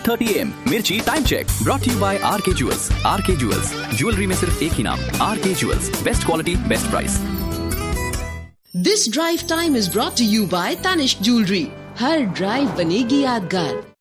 8:30 AM. मिर्ची time check brought you bye R K jewels. R K jewels, jewellery में सिर्फ एक ही नाम, R K jewels. Best quality, best price. This drive time is brought to you by Tanishq Jewelry. Her drive बनेगी यादगार.